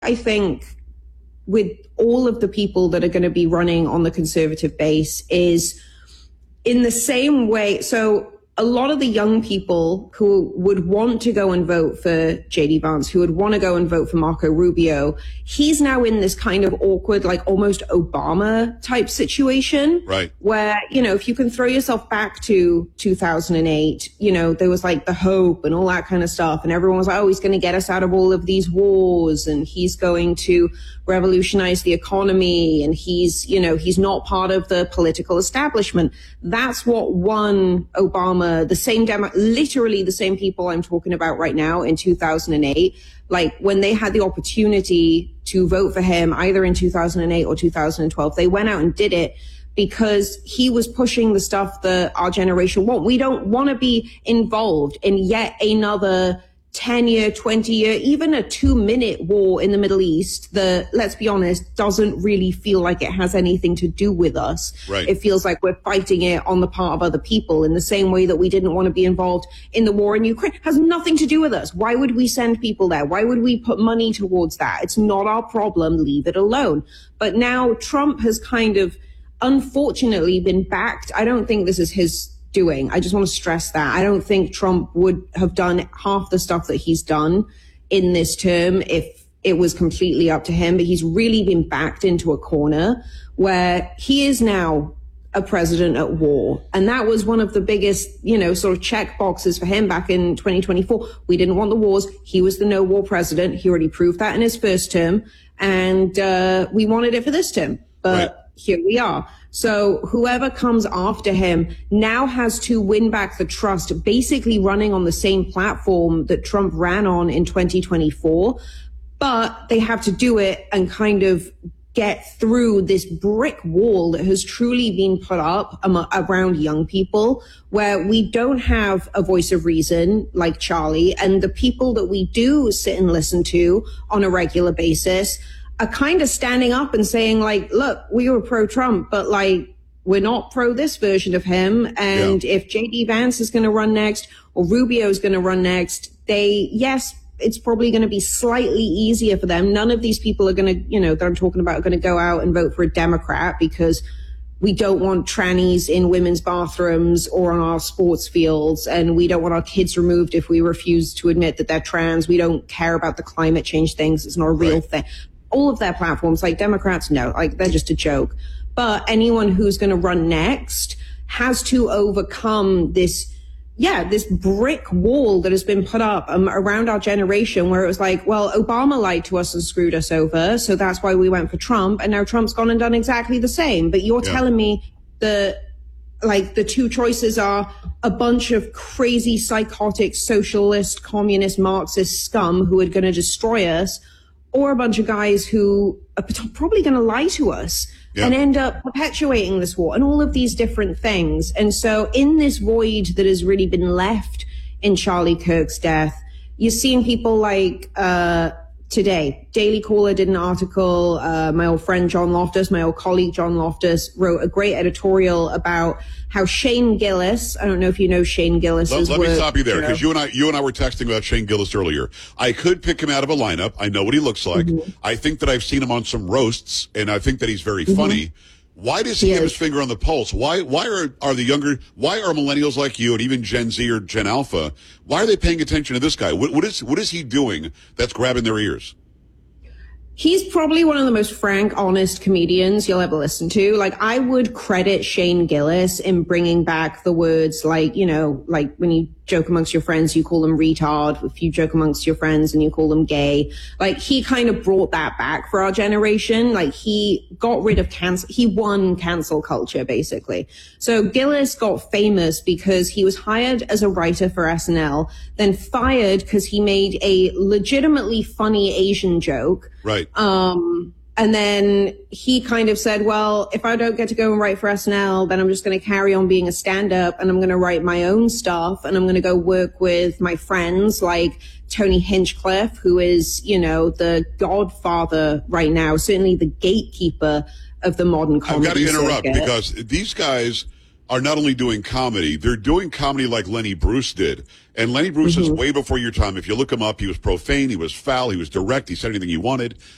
I think with all of the people that are going to be running on the conservative base is in the same way. So a lot of the young people who would want to go and vote for JD Vance, who would want to go and vote for Marco Rubio, he's now in this kind of awkward, like almost Obama type situation. Right. Where, if you can throw yourself back to 2008, there was like the hope and all that kind of stuff. And everyone was like, oh, he's going to get us out of all of these wars and he's going to revolutionize the economy. And he's not part of the political establishment. That's what won Obama. Literally the same people I'm talking about right now in 2008, like when they had the opportunity to vote for him either in 2008 or 2012, they went out and did it because he was pushing the stuff that our generation want. We don't want to be involved in yet another 10-year, 20-year, even a 2-minute war in the Middle East that, let's be honest, doesn't really feel like it has anything to do with us. Right. It feels like we're fighting it on the part of other people in the same way that we didn't want to be involved in the war in Ukraine. It has nothing to do with us. Why would we send people there? Why would we put money towards that? It's not our problem. Leave it alone. But now Trump has kind of, unfortunately, been backed. I don't think this is his doing. I just want to stress that. I don't think Trump would have done half the stuff that he's done in this term if it was completely up to him. But he's really been backed into a corner where he is now a president at war. And that was one of the biggest, sort of check boxes for him back in 2024. We didn't want the wars. He was the no war president. He already proved that in his first term. And we wanted it for this term. But right. Here we are. So whoever comes after him now has to win back the trust, basically running on the same platform that Trump ran on in 2024. But they have to do it and kind of get through this brick wall that has truly been put up around young people, where we don't have a voice of reason like Charlie. And the people that we do sit and listen to on a regular basis are kind of standing up and saying, like, look, we were pro-Trump, but like, we're not pro this version of him. And if JD Vance is going to run next or Rubio is going to run next, it's probably going to be slightly easier for them. None of these people are going to, that I'm talking about are going to go out and vote for a Democrat because we don't want trannies in women's bathrooms or on our sports fields. And we don't want our kids removed if we refuse to admit that they're trans. We don't care about the climate change things. It's not a real thing. All of their platforms, like Democrats, no, like they're just a joke. But anyone who's going to run next has to overcome this brick wall that has been put up around our generation where it was like, well, Obama lied to us and screwed us over. So that's why we went for Trump. And now Trump's gone and done exactly the same. But you're telling me that like the two choices are a bunch of crazy, psychotic, socialist, communist, Marxist scum who are going to destroy us, or a bunch of guys who are probably going to lie to us and end up perpetuating this war and all of these different things. And so in this void that has really been left in Charlie Kirk's death, you're seeing people like today, Daily Caller did an article. My old friend John Loftus, my old colleague John Loftus, wrote a great editorial about how Shane Gillis, I don't know if you know Shane Gillis. Let me stop you there, because you and I were texting about Shane Gillis earlier. I could pick him out of a lineup. I know what he looks like. Mm-hmm. I think that I've seen him on some roasts, and I think that he's very funny. Why does he have his finger on the pulse? Why are millennials like you and even Gen Z or Gen Alpha, why are they paying attention to this guy? What is he doing that's grabbing their ears? He's probably one of the most frank, honest comedians you'll ever listen to. Like, I would credit Shane Gillis in bringing back the words like, like when you joke amongst your friends, you call them retard. If you joke amongst your friends and you call them gay, like he kind of brought that back for our generation. Like he got rid of he won cancel culture basically. So Gillis got famous because he was hired as a writer for SNL, then fired because he made a legitimately funny Asian joke. Right. And then he kind of said, well, if I don't get to go and write for SNL, then I'm just going to carry on being a stand-up and I'm going to write my own stuff and I'm going to go work with my friends like Tony Hinchcliffe, who is, the godfather right now, certainly the gatekeeper of the modern comedy I've got to interrupt circuit. Because these guys are not only doing comedy, they're doing comedy like Lenny Bruce did. And Lenny Bruce is way before your time. If you look him up, he was profane, he was foul, he was direct, he said anything he wanted.